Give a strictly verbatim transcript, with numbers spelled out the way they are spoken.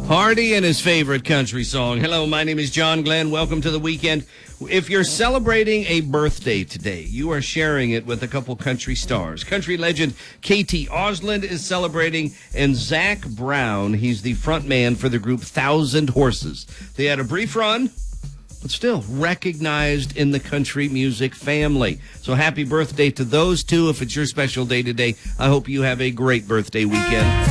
Hardy and his favorite country song. Hello, my name is John Glenn. Welcome to the weekend. If you're celebrating a birthday today, you are sharing it with a couple country stars. Country legend Katie Osland is celebrating, and Zach Brown, he's the front man for the group Thousand Horses. They had a brief run, but still recognized in the country music family. So happy birthday to those two. If it's your special day today, I hope you have a great birthday weekend.